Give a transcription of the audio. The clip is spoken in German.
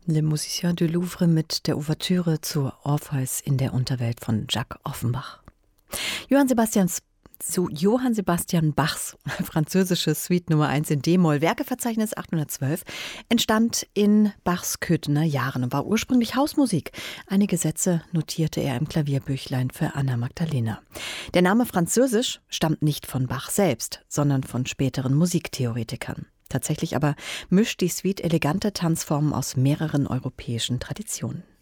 Le Musicien du Louvre mit der Ouvertüre zur Orpheus in der Unterwelt von Jacques Offenbach. Johann Sebastian Bachs französische Suite Nummer 1 in D-Moll, Werkeverzeichnis 812, entstand in Bachs Köthener Jahren und war ursprünglich Hausmusik. Einige Sätze notierte er im Klavierbüchlein für Anna Magdalena. Der Name Französisch stammt nicht von Bach selbst, sondern von späteren Musiktheoretikern. Tatsächlich aber mischt die Suite elegante Tanzformen aus mehreren europäischen Traditionen.